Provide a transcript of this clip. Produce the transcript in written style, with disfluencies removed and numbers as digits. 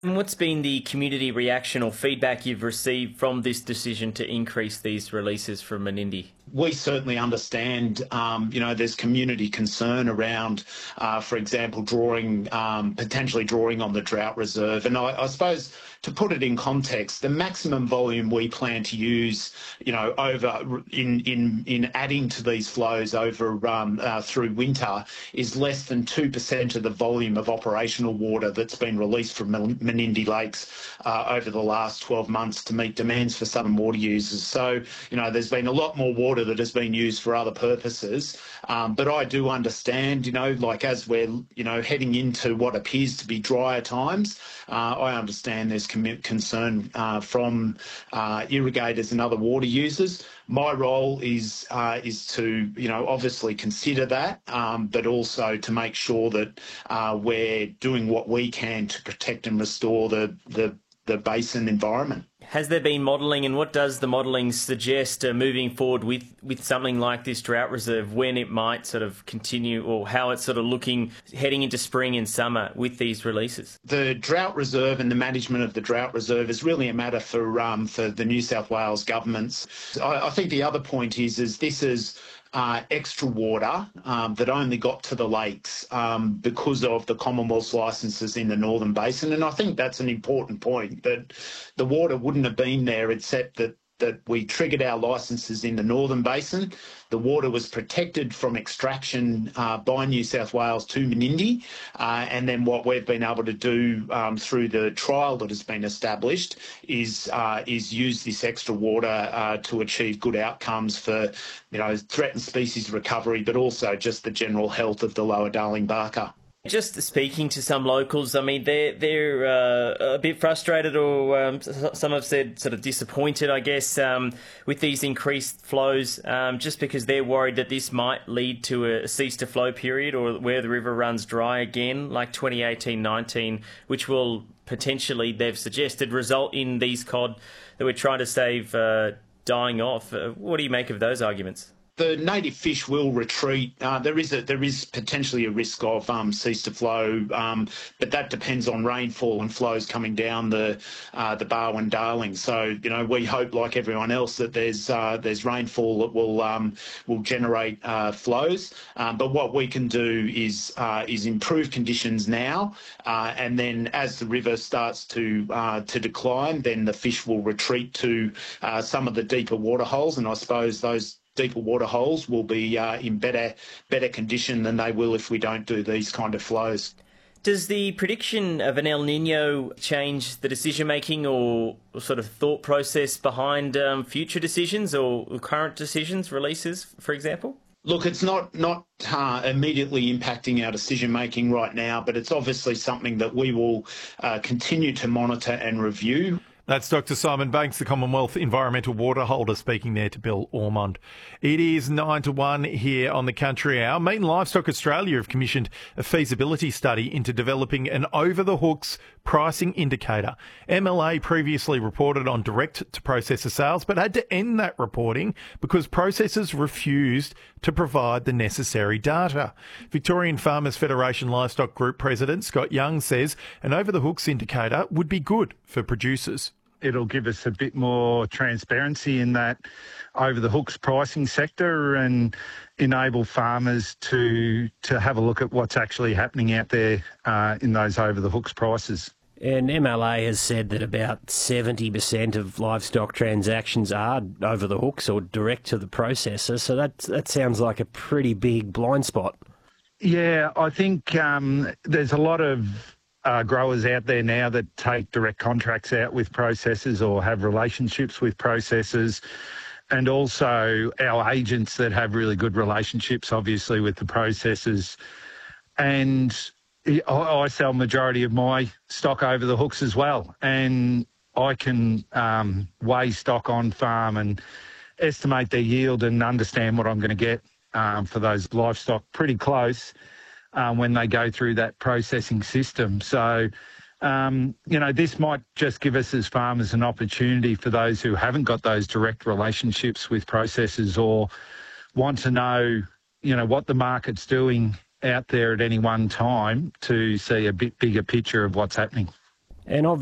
And what's been the community reaction or feedback you've received from this decision to increase these releases from Menindee? We certainly understand, there's community concern around, for example, potentially drawing on the drought reserve. And I suppose to put it in context, the maximum volume we plan to use, over in adding to these flows over through winter is less than 2% of the volume of operational water that's been released from Menindee Lakes over the last 12 months to meet demands for southern water users. So, there's been a lot more water that has been used for other purposes. But I do understand, as we're, heading into what appears to be drier times, I understand there's concern from irrigators and other water users. My role is to, obviously consider that, but also to make sure that we're doing what we can to protect and restore the basin environment. Has there been modelling, and what does the modelling suggest moving forward with something like this drought reserve, when it might sort of continue, or how it's sort of looking heading into spring and summer with these releases? The drought reserve and the management of the drought reserve is really a matter for the New South Wales governments. I think the other point is this is extra water that only got to the lakes because of the Commonwealth's licences in the Northern Basin. And I think that's an important point, that the water wouldn't have been there except that we triggered our licences in the Northern Basin. The water was protected from extraction by New South Wales to Menindee. And then what we've been able to do through the trial that has been established is use this extra water to achieve good outcomes for, threatened species recovery, but also just the general health of the Lower Darling Barker. Just speaking to some locals, I mean, they're a bit frustrated, or some have said sort of disappointed, I guess, with these increased flows, just because they're worried that this might lead to a cease-to-flow period, or where the river runs dry again, like 2018-19, which will potentially, they've suggested, result in these cod that we're trying to save dying off. What do you make of those arguments? The native fish will retreat. There is potentially a risk of cease to flow, but that depends on rainfall and flows coming down the Barwon Darling. So we hope, like everyone else, that there's rainfall that will generate flows. But what we can do is improve conditions now, and then as the river starts to decline, then the fish will retreat to some of the deeper water holes, and I suppose those deeper water holes will be in better condition than they will if we don't do these kind of flows. Does the prediction of an El Nino change the decision-making or sort of thought process behind future decisions or current decisions, releases, for example? Look, it's not immediately impacting our decision-making right now, but it's obviously something that we will continue to monitor and review. That's Dr. Simon Banks, the Commonwealth Environmental Water Holder, speaking there to Bill Ormond. It is 9-1 here on the Country Hour. Meat and Livestock Australia have commissioned a feasibility study into developing an over-the-hooks pricing indicator. MLA previously reported on direct-to-processor sales, but had to end that reporting because processors refused to provide the necessary data. Victorian Farmers Federation Livestock Group President Scott Young says an over-the-hooks indicator would be good for producers. It'll give us a bit more transparency in that over-the-hooks pricing sector and enable farmers to have a look at what's actually happening out there in those over-the-hooks prices. And MLA has said that about 70% of livestock transactions are over the hooks or direct to the processor. So that sounds like a pretty big blind spot. Yeah, I think there's a lot of growers out there now that take direct contracts out with processors or have relationships with processors, and also our agents that have really good relationships, obviously, with the processors. And I sell majority of my stock over the hooks as well, and I can weigh stock on farm and estimate their yield and understand what I'm going to get for those livestock pretty close when they go through that processing system. So, this might just give us as farmers an opportunity for those who haven't got those direct relationships with processors or want to know, what the market's doing out there at any one time to see a bit bigger picture of what's happening. And